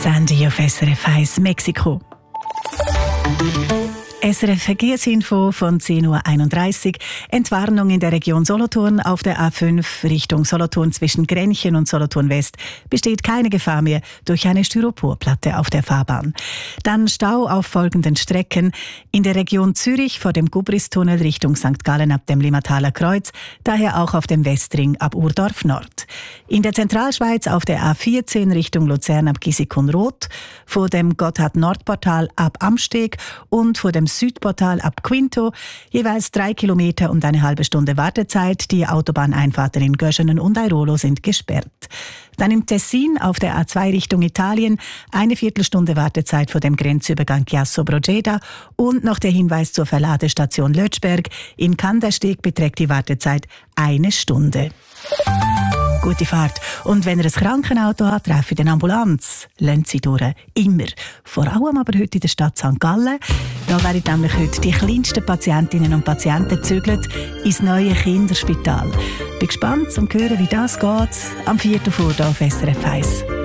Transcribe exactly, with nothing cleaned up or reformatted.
Das Ende auf S R F eins Mexiko. S R F Verkehrsinfo von zehn Uhr einunddreißig. Entwarnung in der Region Solothurn auf der A fünf Richtung Solothurn zwischen Grenchen und Solothurn West. Besteht keine Gefahr mehr durch eine Styroporplatte auf der Fahrbahn. Dann Stau auf folgenden Strecken. In der Region Zürich vor dem Gubristunnel Richtung Sankt Gallen ab dem Limmataler Kreuz. Daher auch auf dem Westring ab Urdorf Nord. In der Zentralschweiz auf der A vierzehn Richtung Luzern ab Gisikon-Roth. Vor dem Gotthard-Nordportal ab Amsteg und vor dem Südportal ab Quinto, jeweils drei Kilometer und eine halbe Stunde Wartezeit. Die Autobahneinfahrten in Göschenen und Airolo sind gesperrt. Dann im Tessin auf der A zwei Richtung Italien eine Viertelstunde Wartezeit vor dem Grenzübergang Chiasso-Brogeda und noch der Hinweis zur Verladestation Lötschberg. In Kandersteg beträgt die Wartezeit eine Stunde. Gute Fahrt. Und wenn ihr ein Krankenauto habt, trefft eine Ambulanz. Lasst sie durch. Immer. Vor allem aber heute in der Stadt Sankt Gallen. Da werden nämlich heute die kleinsten Patientinnen und Patienten gezügelt ins neue Kinderspital. Bin gespannt, um zu hören, wie das geht. Am vierten vor auf S R F eins.